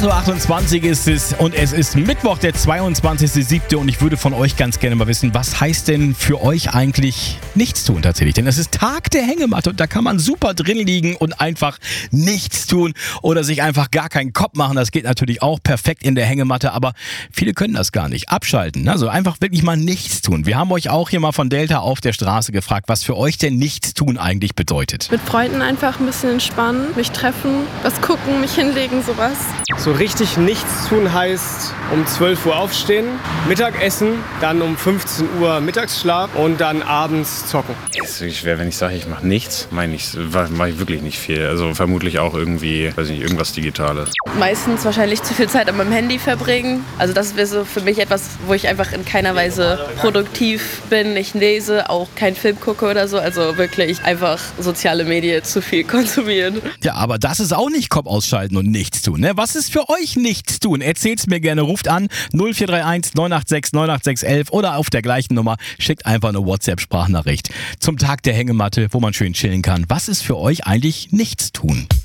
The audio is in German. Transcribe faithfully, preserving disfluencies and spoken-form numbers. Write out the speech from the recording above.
acht Uhr achtundzwanzig ist es und es ist Mittwoch, der zweiundzwanzigster siebte und ich würde von euch ganz gerne mal wissen, was heißt denn für euch eigentlich nichts tun tatsächlich? Denn es ist Tag der Hängematte und da kann man super drin liegen und einfach nichts tun oder sich einfach gar keinen Kopf machen. Das geht natürlich auch perfekt in der Hängematte, aber viele können das gar nicht. Abschalten, also einfach wirklich mal nichts tun. Wir haben euch auch hier mal von Delta auf der Straße gefragt, was für euch denn nichts tun eigentlich bedeutet. Mit Freunden einfach ein bisschen entspannen, mich treffen, was gucken, mich hinlegen, sowas. So richtig nichts tun heißt um zwölf Uhr aufstehen, Mittagessen, dann um fünfzehn Uhr Mittagsschlaf und dann abends zocken. Es ist wirklich schwer, wenn ich sage, ich mache nichts, meine ich, mache ich wirklich nicht viel. Also vermutlich auch irgendwie, weiß nicht, irgendwas Digitales. Meistens wahrscheinlich zu viel Zeit an meinem Handy verbringen. Also das wäre so für mich etwas, wo ich einfach in keiner Weise produktiv bin. Ich lese, auch keinen Film gucke oder so. Also wirklich einfach soziale Medien zu viel konsumieren. Ja, aber das ist auch nicht Kopf ausschalten und nichts tun, ne? Was ist für euch nichts tun? Erzählt's mir gerne, ruft an null vier drei eins neun acht sechs neun acht sechs eins eins oder auf der gleichen Nummer schickt einfach eine WhatsApp-Sprachnachricht zum Tag der Hängematte, wo man schön chillen kann. Was ist für euch eigentlich nichts tun?